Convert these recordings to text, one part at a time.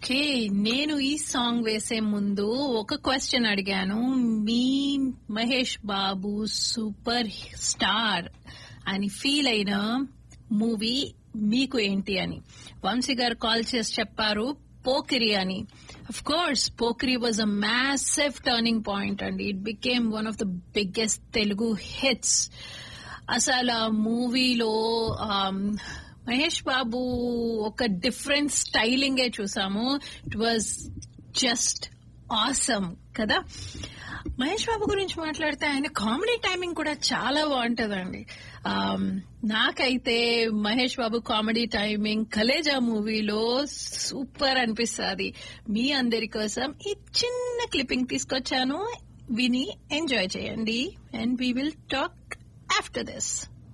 Okay, నేను ఈ song వేసే ముందు ఒక క్వశ్చన్ అడిగాను. మీ మహేష్ బాబు సూపర్ స్టార్ అని ఫీల్ అయిన మూవీ మీకు ఏంటి అని వంశీ గారు కాల్ చేసి చెప్పారు పోకిరి అని. Of course Pokiri was a massive turning point అండి. It became one of the biggest Telugu hits. అసలు ఆ మూవీలో మహేష్ బాబు ఒక డిఫరెంట్ స్టైలింగే చూసాము. ఇట్ వాజ్ జస్ట్ ఆసమ్ కదా. మహేష్ బాబు గురించి మాట్లాడితే ఆయన కామెడీ టైమింగ్ కూడా చాలా బాగుంటదండి. నాకైతే మహేష్ బాబు కామెడీ టైమింగ్ కలేజా మూవీలో సూపర్ అనిపిస్తుంది. మీ అందరి కోసం ఈ చిన్న క్లిప్పింగ్ తీసుకొచ్చాను, విని ఎంజాయ్ చేయండి. And we will talk after this.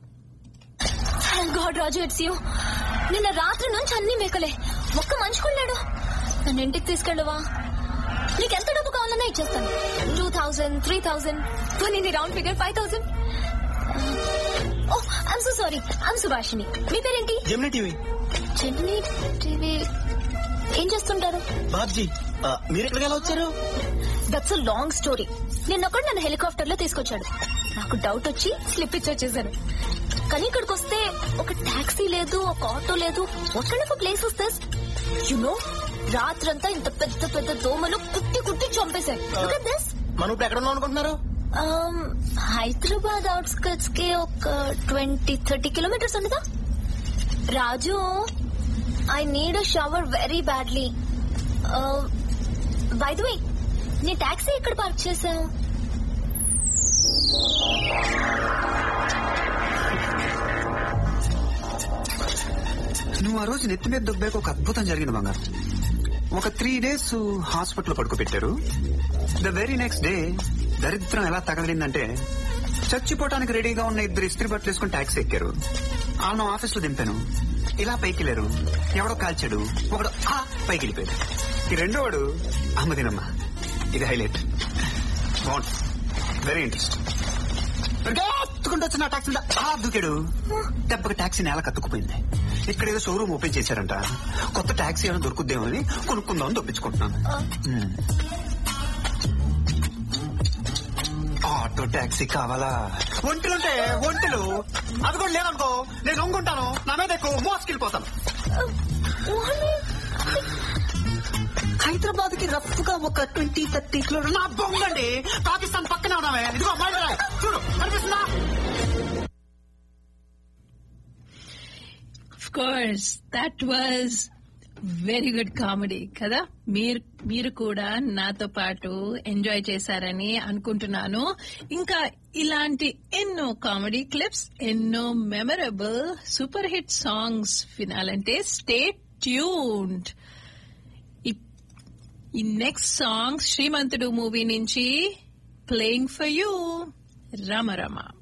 God Raju, it's you. నిన్న రాత్రి నుంచి అన్ని మేకలే, ఒక్క మంచుకున్నాడు. నన్ను ఇంటికి తీసుకెళ్ళవా? నీకెంత డబ్బు కావాలన్నా ఇచ్చేస్తాను. 2000, 3000, పోనీ round figure 5000. Oh I'm so sorry, I'm Subhashini. మీ పేరేంటి? Gemini TV. జెమినీ టీవీ ఏం చేస్తుంటారు? బాబ్జీ, మీరు ఎక్కడికి ఎలా వచ్చారు? That's a long story. నిన్నొకడు నన్ను హెలికాప్టర్ లో తీసుకొచ్చాడు. నాకు డౌట్ వచ్చి స్లిప్ ఇచ్చి వచ్చేసాను. కానీ ఇక్కడికి వస్తే ఒక టాక్సీ లేదు, ఒక ఆటో లేదు. What kind of a place is this? You know, రాత్రంతా ఇంత పెద్ద పెద్ద దోమలు కుట్టి కుట్టి చంపేశాయి. Look at this. మనం ఇప్పుడు ఎక్కడ ఉన్నాం అనుకుంటున్నారు? హైదరాబాద్ అవుట్స్కర్ట్స్ కి ఒక 20-30 కిలోమీటర్స్ ఉండదా? రాజు, I need a shower very badly. By the way, నీ టాక్సీ ఎక్కడ పార్క్ చేశావు? నువ్వు ఆ రోజు నెత్తి మీద దుబ్బాక ఒక అద్భుతం జరిగింది బంగారు. ఒక 3 days hospital పడుకోబెట్టారు. The very next day దరిద్రం ఎలా తగలిందంటే, చచ్చిపోవటానికి రెడీగా ఉన్న 2 ఇస్త్రీ బట్టలు వేసుకుని టాక్సీ ఎక్కారు. వాళ్ళను ఆఫీస్ లో దింపాను. ఇలా పైకి వెళ్ళారు. ఎవడో కాల్చాడు, ఒకడు పైకి వెళ్ళిపోయాడు. ఈ రెండో వాడు అమ్మదినమ్మ. ఇది హైలైట్. బాగుంది, వెరీ ఇంట్రెస్ట్. ఎత్తుకుంటూ వచ్చిన టాక్సీ దూకాడు. దెబ్బకి టాక్సీ నేల కత్తుకుపోయింది. ఇక్కడ ఏదో షోరూమ్ ఓపెన్ చేశారంట. కొత్త టాక్సీ ఏమైనా దొరుకుద్దేమని కొనుక్కుందామని దొప్పించుకుంటున్నాను. ఆటో టాక్సీ కావాలా? ఒంటెలుంటే ఒంటెలు, అది కూడా లేదనుకో నేను ఒంగుంటాను. నా మీద ఎక్కువ మోసుకెళ్ళిపోతాను. హైదరాబాద్ కి రఫ్ గా ఒక 20-30 కిలోమీటర్లు. నా బొంగండి, పాకిస్తాన్ పక్కనే ఉన్నామే. ఇదిగో చూడు, కనిపిస్తుందా? Of course, that was very good comedy కదా. మీరు కూడా నాతో పాటు ఎంజాయ్ చేశారని అనుకుంటున్నాను. ఇంకా ఇలాంటి ఎన్నో కామెడీ క్లిప్స్, ఎన్నో మెమరబుల్ సూపర్ హిట్ సాంగ్స్ వినాలంటే స్టే ట్యూన్డ్. ఈ నెక్స్ట్ సాంగ్ శ్రీమంతుడు మూవీ నుంచి playing for you, Rama Rama.